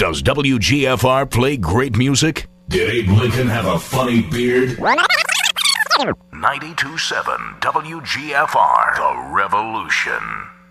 Does WGFR play great music? Did Abe Lincoln have a funny beard? 92.7 WGFR, The Revolution.